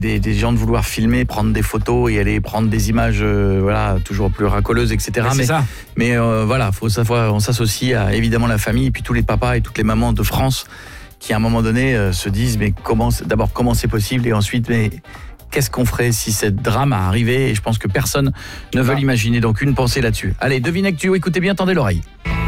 des gens de vouloir filmer, prendre des photos et aller prendre des images toujours plus racoleuses, etc. Mais voilà, faut savoir, on s'associe à évidemment la famille et puis tous les papas et toutes les mamans de France qui à un moment donné se disent mais comment c'est possible et ensuite mais qu'est-ce qu'on ferait si ce drame a arrivé, et je pense que personne ne veut l'imaginer, donc une pensée là-dessus. Allez, devine actu, écoutez bien, tendez l'oreille.